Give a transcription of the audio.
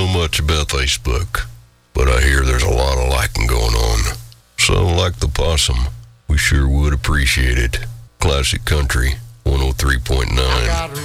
know much about Facebook, but I hear there's a lot of liking going on. So, like the possum, we sure would appreciate it. Classic Country 103.9.